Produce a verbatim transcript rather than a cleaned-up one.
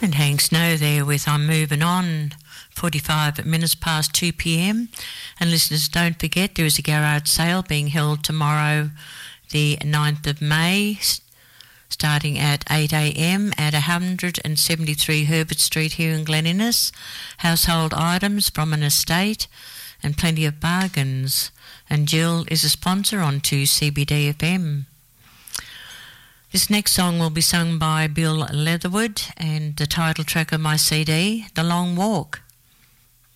And Hank Snow there with I'm Moving On, forty-five minutes past two p.m. And listeners, don't forget there is a garage sale being held tomorrow, the ninth of May, starting at eight a.m. at one seventy-three Herbert Street here in Glen Innes. Household items from an estate and plenty of bargains. And Jill is a sponsor on two C B D F M. This next song will be sung by Bill Leatherwood and the title track of my C D, The Long Walk.